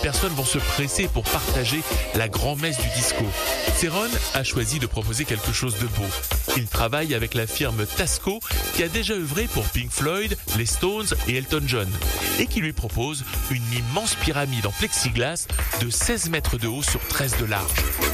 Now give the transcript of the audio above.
personnes vont se presser pour partager la grand-messe du disco. Céron a choisi de proposer quelque chose de beau. Il travaille avec la firme Tasco qui a déjà œuvré pour Pink Floyd, les Stones et Elton John et qui lui propose une immense pyramide en plexiglas de 16 mètres de haut sur 13 de large.